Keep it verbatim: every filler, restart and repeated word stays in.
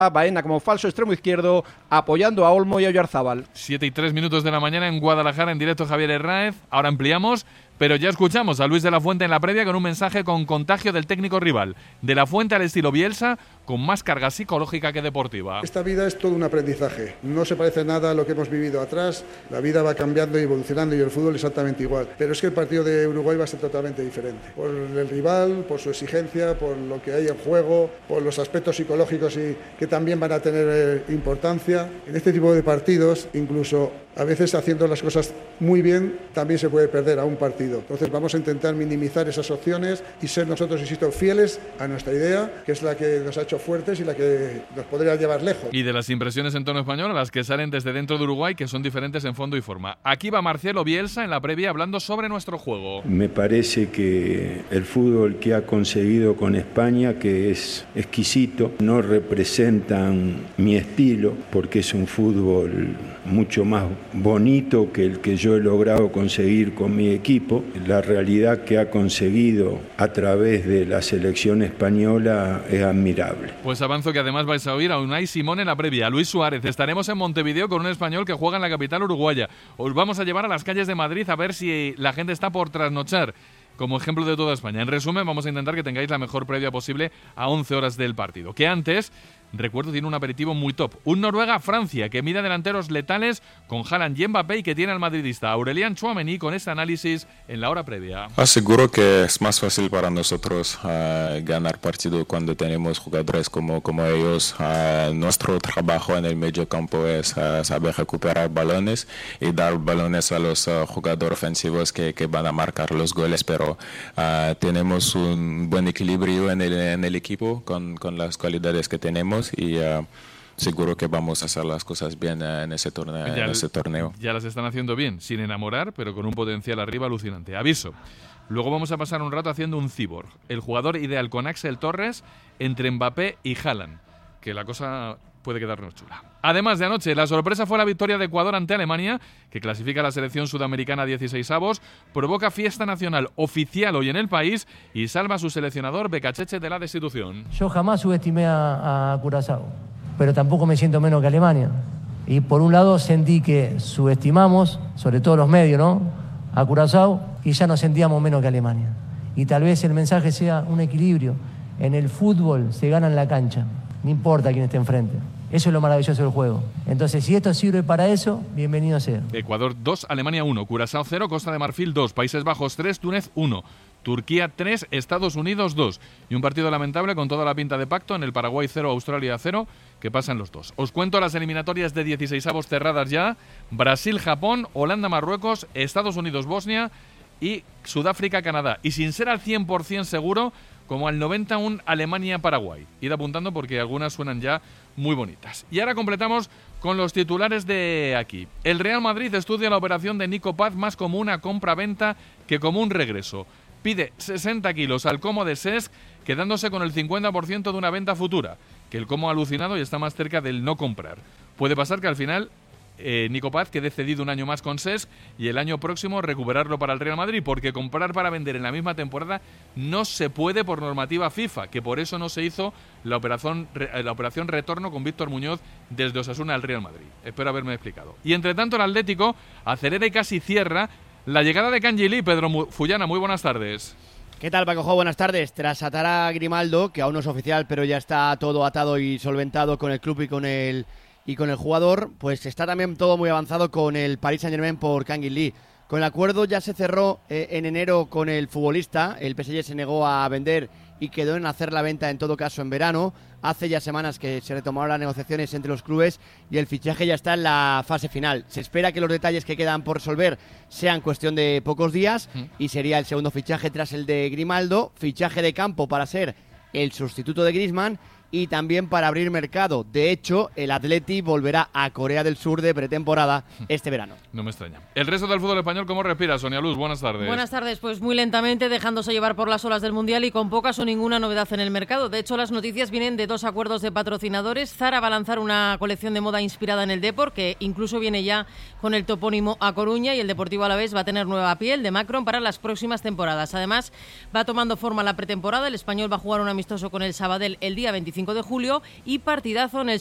Baena como falso extremo izquierdo, apoyando a Olmo y a Oyarzábal. Siete y tres minutos de la mañana en Guadalajara, en directo Javier Herráez. Ahora ampliamos, pero ya escuchamos a Luis de la Fuente en la previa con un mensaje con contagio del técnico rival. De la Fuente al estilo Bielsa, con más carga psicológica que deportiva. Esta vida es todo un aprendizaje. No se parece nada a lo que hemos vivido atrás. La vida va cambiando y evolucionando y el fútbol exactamente igual. Pero es que el partido de Uruguay va a ser totalmente diferente. Por el rival, por su exigencia, por lo que hay en juego, por los aspectos psicológicos y que también van a tener eh, importancia. En este tipo de partidos, incluso a veces haciendo las cosas muy bien, también se puede perder a un partido. Entonces vamos a intentar minimizar esas opciones y ser nosotros, insisto, fieles a nuestra idea, que es la que nos ha hecho fuertes y la que nos podría llevar lejos. Y de las impresiones en tono español, las que salen desde dentro de Uruguay, que son diferentes en fondo y forma. Aquí va Marcelo Bielsa en la previa hablando sobre nuestro juego. Me parece que el fútbol que ha conseguido con España, que es exquisito, no representan mi estilo, porque es un fútbol mucho más bonito que el que yo he logrado conseguir con mi equipo. La realidad que ha conseguido a través de la selección española es admirable. Pues avanzo que además vais a oír a Unai Simón en la previa, a Luis Suárez. Estaremos en Montevideo con un español que juega en la capital uruguaya. Os vamos a llevar a las calles de Madrid a ver si la gente está por trasnochar, como ejemplo de toda España. En resumen, vamos a intentar que tengáis la mejor previa posible a once horas del partido. Que antes, recuerdo, tiene un aperitivo muy top. Un Noruega-Francia que mira delanteros letales con Haaland y Mbappé y que tiene al madridista Aurelian Tchouaméni con este análisis en la hora previa. Aseguro que es más fácil para nosotros uh, ganar partido cuando tenemos jugadores como, como ellos. Uh, nuestro trabajo en el medio campo es uh, saber recuperar balones y dar balones a los uh, jugadores ofensivos que, que van a marcar los goles, pero uh, tenemos un buen equilibrio en el, en el equipo con, con las cualidades que tenemos. Y uh, seguro que vamos a hacer las cosas bien uh, en, ese torneo, ya, en ese torneo. Ya las están haciendo bien, sin enamorar, pero con un potencial arriba alucinante. Aviso, luego vamos a pasar un rato haciendo un cyborg, el jugador ideal con Axel Torres entre Mbappé y Haaland, que la cosa puede quedarnos chula. Además de anoche, la sorpresa fue la victoria de Ecuador ante Alemania, que clasifica a la selección sudamericana a dieciseisavos, provoca fiesta nacional oficial hoy en el país y salva a su seleccionador Becacheche de la destitución. Yo jamás subestimé a, a Curazao, pero tampoco me siento menos que Alemania. Y por un lado sentí que subestimamos, sobre todo los medios, ¿no?, a Curazao, y ya nos sentíamos menos que Alemania. Y tal vez el mensaje sea un equilibrio. En el fútbol se gana en la cancha, no importa quién esté enfrente. Eso es lo maravilloso del juego. Entonces, si esto sirve para eso, bienvenido sea. Ecuador dos, Alemania uno, Curazao cero, Costa de Marfil dos, Países Bajos tres, Túnez uno, Turquía tres, Estados Unidos dos. Y un partido lamentable con toda la pinta de pacto en el Paraguay cero, Australia cero, que pasan los dos. Os cuento las eliminatorias de dieciseisavos cerradas ya. Brasil-Japón, Holanda-Marruecos, Estados Unidos-Bosnia y Sudáfrica-Canadá. Y sin ser al cien por ciento seguro, como al noventa y uno Alemania-Paraguay. Id apuntando porque algunas suenan ya muy bonitas. Y ahora completamos con los titulares de aquí. El Real Madrid estudia la operación de Nico Paz más como una compra-venta que como un regreso. Pide sesenta kilos al Como de Cesc, quedándose con el cincuenta por ciento de una venta futura, que el Como ha alucinado y está más cerca del no comprar. Puede pasar que al final Eh, Nico Paz quede cedido un año más con Cesc y el año próximo recuperarlo para el Real Madrid, porque comprar para vender en la misma temporada no se puede por normativa FIFA, que por eso no se hizo la operación, la operación retorno con Víctor Muñoz desde Osasuna al Real Madrid. Espero haberme explicado. Y entre tanto el Atlético acelera y casi cierra la llegada de Kangin Lee. Pedro Fullana, muy buenas tardes. ¿Qué tal, Paco Jo? Buenas tardes. Tras atar a Grimaldo, que aún no es oficial, pero ya está todo atado y solventado con el club y con el y con el jugador, pues está también todo muy avanzado con el Paris Saint-Germain por Kangin Lee. Con el acuerdo ya se cerró eh, en enero con el futbolista, el P S G se negó a vender y quedó en hacer la venta en todo caso en verano. Hace ya semanas que se retomaron las negociaciones entre los clubes y el fichaje ya está en la fase final. Se espera que los detalles que quedan por resolver sean cuestión de pocos días y sería el segundo fichaje tras el de Grimaldo, fichaje de campo para ser el sustituto de Griezmann y también para abrir mercado. De hecho, el Atleti volverá a Corea del Sur de pretemporada este verano. No me extraña. El resto del fútbol español, ¿cómo respira? Sonia Luz, buenas tardes. Buenas tardes, pues muy lentamente, dejándose llevar por las olas del Mundial y con pocas o ninguna novedad en el mercado. De hecho, las noticias vienen de dos acuerdos de patrocinadores. Zara va a lanzar una colección de moda inspirada en el Depor, que incluso viene ya con el topónimo A Coruña, y el Deportivo Alavés va a tener nueva piel de Macron para las próximas temporadas. Además, va tomando forma la pretemporada. El español va a jugar un amistoso con el Sabadell el día veinticinco veinticinco de julio y partidazo en el